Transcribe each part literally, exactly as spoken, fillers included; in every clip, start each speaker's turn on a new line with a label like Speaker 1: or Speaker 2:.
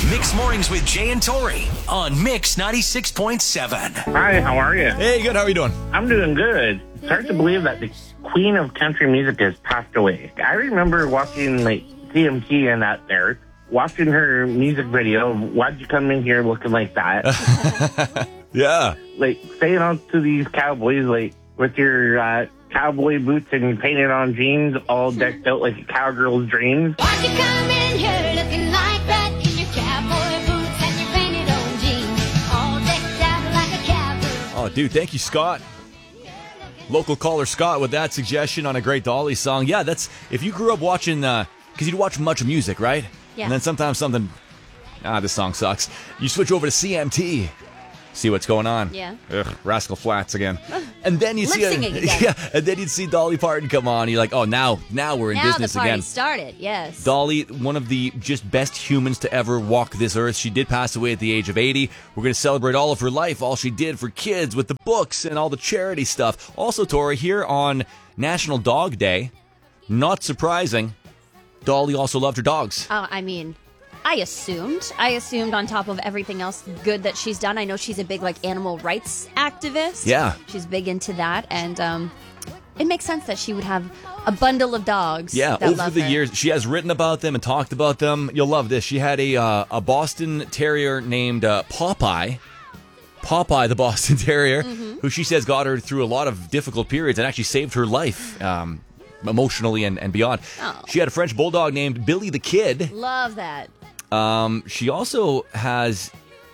Speaker 1: Mix Mornings with Jay and Tori on Mix ninety-six point seven.
Speaker 2: Hi, how are you?
Speaker 3: Hey, good. How are you doing?
Speaker 2: I'm doing good. It's hard to believe that the queen of country music has passed away. I remember watching like T M T and that there, watching her music video. Why'd you come in here looking like that?
Speaker 3: Yeah.
Speaker 2: Like saying out to these cowboys, like with your uh, cowboy boots and you painted on jeans, all decked out like a cowgirl's dreams.
Speaker 4: Why'd you come in here looking like that in your cowboy boots and your painted on jeans, all decked out like a cowgirl?
Speaker 3: Oh, dude, thank you, Scott. Local caller Scott with that suggestion on a great Dolly song. Yeah, that's if you grew up watching, because uh, you'd watch much music, right?
Speaker 5: Yeah.
Speaker 3: And then sometimes something, ah, this song sucks. You switch over to C M T, see what's going on.
Speaker 5: Yeah.
Speaker 3: Ugh, Rascal Flatts again. And then you see, a,
Speaker 5: Lip-syncing again.
Speaker 3: yeah, and then you'd see Dolly Parton come on. You're like, oh, now, now we're in
Speaker 5: now
Speaker 3: business
Speaker 5: the party
Speaker 3: again.
Speaker 5: started, yes.
Speaker 3: Dolly, one of the just best humans to ever walk this earth. She did pass away at the age of eighty. We're going to celebrate all of her life, all she did for kids with the books and all the charity stuff. Also, Tori, here on National Dog Day, not surprising, Dolly also loved her dogs.
Speaker 5: Oh, I mean, I assumed. I assumed on top of everything else good that she's done. I know she's a big, like, animal rights activist.
Speaker 3: Yeah.
Speaker 5: She's big into that, and um, it makes sense that she would have a bundle of dogs.
Speaker 3: Yeah,
Speaker 5: that
Speaker 3: over
Speaker 5: love
Speaker 3: the
Speaker 5: her.
Speaker 3: years, she has written about them and talked about them. You'll love this. She had a uh, a Boston Terrier named uh, Popeye. Popeye, the Boston Terrier,
Speaker 5: Mm-hmm.
Speaker 3: who she says got her through a lot of difficult periods and actually saved her life um, emotionally and, and beyond.
Speaker 5: Oh.
Speaker 3: She had a French Bulldog named Billy the Kid.
Speaker 5: Love that.
Speaker 3: Um, she also has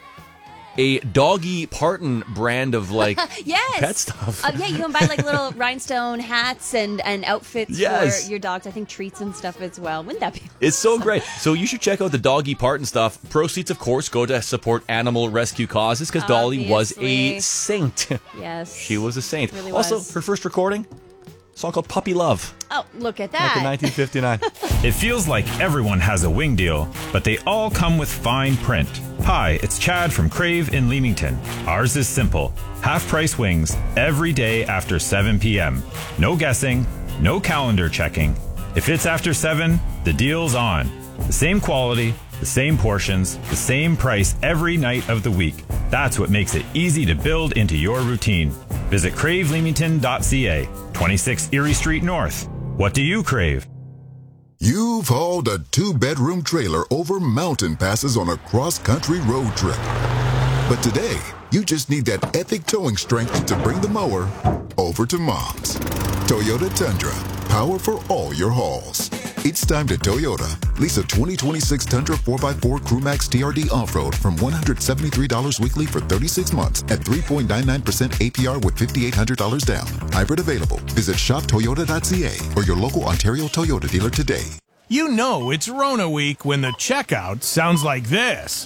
Speaker 3: a Doggy Parton brand of like
Speaker 5: Yes.
Speaker 3: pet stuff.
Speaker 5: Uh, yeah, you can buy like little rhinestone hats and, and outfits
Speaker 3: Yes.
Speaker 5: for your dogs. I think treats and stuff as well. Wouldn't that be
Speaker 3: It's so
Speaker 5: awesome?
Speaker 3: great. So you should check out the Doggy Parton stuff. Proceeds, of course, go to support animal rescue causes because Dolly was a
Speaker 5: Obviously.
Speaker 3: saint.
Speaker 5: Yes.
Speaker 3: She was a saint.
Speaker 5: Really
Speaker 3: also,
Speaker 5: was.
Speaker 3: her first recording, a song called Puppy Love,
Speaker 5: Oh, look at
Speaker 3: back
Speaker 5: that.
Speaker 3: in nineteen fifty-nine.
Speaker 6: It feels like everyone has a wing deal, but they all come with fine print. Hi, it's Chad from Crave in Leamington. Ours is simple. Half-price wings every day after seven p.m. No guessing, no calendar checking. If it's after seven, the deal's on. The same quality, the same portions, the same price every night of the week. That's what makes it easy to build into your routine. Visit crave leamington dot c a, twenty-six Erie Street North. What do you crave?
Speaker 7: You've hauled a two-bedroom trailer over mountain passes on a cross-country road trip. But today, you just need that epic towing strength to bring the mower over to Mom's. Toyota Tundra, power for all your hauls. It's time to Toyota. Lease a twenty twenty-six Tundra four by four CrewMax T R D Off-Road from one hundred seventy-three dollars weekly for thirty-six months at three point nine nine percent A P R with five thousand eight hundred dollars down. Hybrid available. Visit shop toyota dot c a or your local Ontario Toyota dealer today.
Speaker 8: You know it's Rona week when the checkout sounds like this.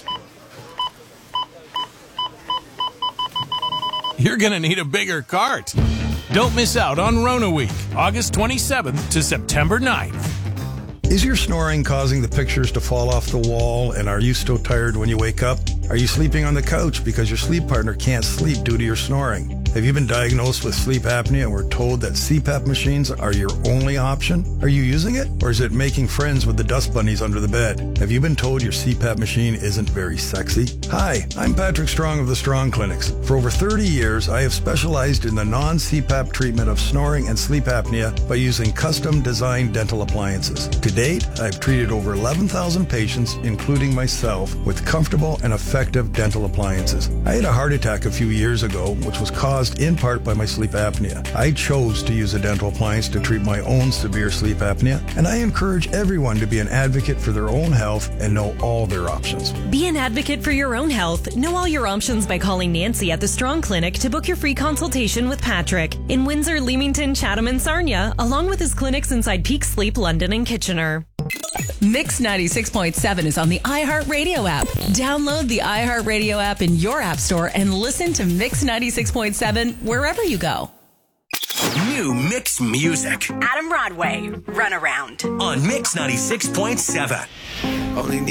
Speaker 8: You're going to need a bigger cart. Don't miss out on Rona week, August twenty-seventh to September ninth.
Speaker 9: Is your snoring causing the pictures to fall off the wall, and are you so tired when you wake up? Are you sleeping on the couch because your sleep partner can't sleep due to your snoring? Have you been diagnosed with sleep apnea and were told that C PAP machines are your only option? Are you using it, or is it making friends with the dust bunnies under the bed? Have you been told your C PAP machine isn't very sexy? Hi, I'm Patrick Strong of the Strong Clinics. For over thirty years, I have specialized in the non-C PAP treatment of snoring and sleep apnea by using custom-designed dental appliances. To date, I've treated over eleven thousand patients, including myself, with comfortable and effective dental appliances. I had a heart attack a few years ago, which was caused in part by my sleep apnea. I chose to use a dental appliance to treat my own severe sleep apnea, and I encourage everyone to be an advocate for their own health and know all their options.
Speaker 10: Be an advocate for your own health. Know all your options by calling Nancy at the Strong Clinic to book your free consultation with Patrick in Windsor, Leamington, Chatham, and Sarnia, along with his clinics inside Peak Sleep, London, and Kitchener.
Speaker 11: Mix ninety-six point seven is on the iHeartRadio app. Download the iHeartRadio app in your app store and listen to Mix ninety-six point seven wherever you go.
Speaker 1: New Mix music
Speaker 12: Adam Broadway, Runaround.
Speaker 1: on Mix ninety-six point seven.
Speaker 13: Only